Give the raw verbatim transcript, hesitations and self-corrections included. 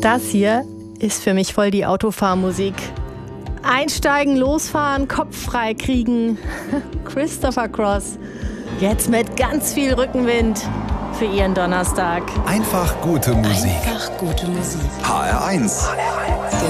Das hier ist für mich voll die Autofahrmusik. Einsteigen, losfahren, Kopf frei kriegen. Christopher Cross. Jetzt mit ganz viel Rückenwind für Ihren Donnerstag. Einfach gute Musik. Einfach gute Musik. H R eins.